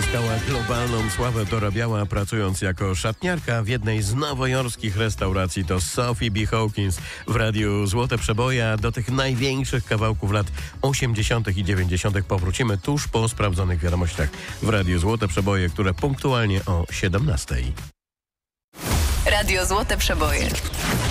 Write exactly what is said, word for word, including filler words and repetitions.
Zyskała globalną sławę, dorabiała pracując jako szatniarka w jednej z nowojorskich restauracji. To Sophie B. Hawkins w Radiu Złote Przeboje. Do tych największych kawałków lat osiemdziesiątych i dziewięćdziesiątych powrócimy tuż po sprawdzonych wiadomościach w Radiu Złote Przeboje, które punktualnie o siedemnastej. Radio Złote Przeboje.